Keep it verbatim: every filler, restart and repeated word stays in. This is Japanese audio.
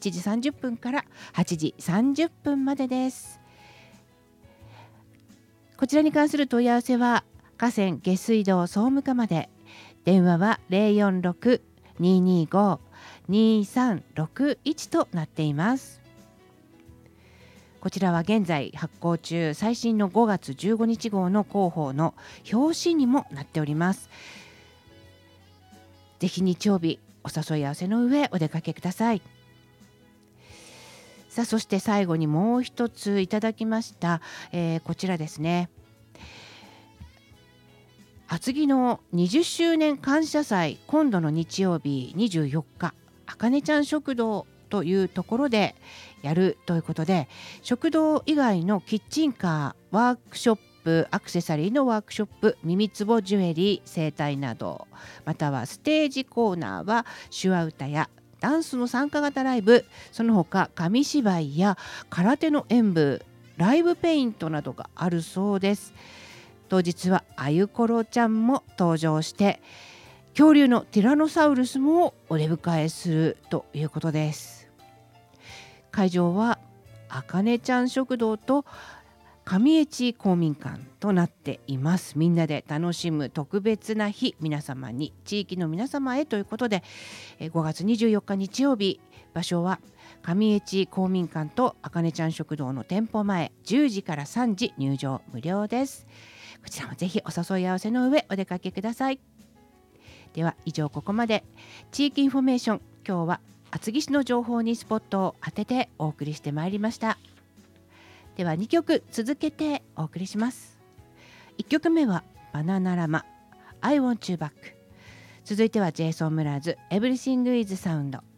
ちじさんじゅっぷんからはちじさんじゅっぷんまでです。こちらに関する問い合わせは河川下水道総務課まで。電話は ゼロよんろく にーにーご にーさんろくいち となっています。こちらは現在発行中、最新のごがつじゅうごにち号の広報の表紙にもなっております。ぜひ日曜日お誘い合わせの上お出かけください。さあ、そして最後にもう一ついただきました、えー、こちらですね。厚木のにじゅっしゅうねん感謝祭、今度の日曜日にじゅうよっか、あかねちゃん食堂というところでやるということで、食堂以外のキッチンカー、ワークショップ、アクセサリーのワークショップ、耳つぼジュエリー、整体など、またはステージコーナーは手話歌やダンスの参加型ライブ、その他紙芝居や空手の演舞、ライブペイントなどがあるそうです。当日はあゆころちゃんも登場して、恐竜のティラノサウルスもお出迎えするということです。会場はあかねちゃん食堂と上越地公民館となっています。みんなで楽しむ特別な日、皆様に、地域の皆様へということで、ごがつにじゅうよっか日曜日、場所は上越地公民館とあかねちゃん食堂の店舗前、じゅうじからさんじ、入場無料です。こちらもぜひお誘い合わせの上お出かけください。では以上、ここまで地域インフォメーション、今日は厚木市の情報にスポットを当ててお送りしてまいりました。ではにきょく続けてお送りします。いっきょくめはバナナラマ I want you back、 続いてはジェイソン・ムラーズ Everything is Sound。